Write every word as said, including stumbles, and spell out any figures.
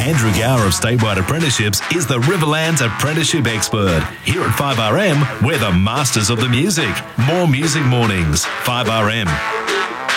Andrew Gower of Statewide Apprenticeships is the Riverlands apprenticeship expert. Here at five R M, we're the masters of the music. More music mornings. five R M.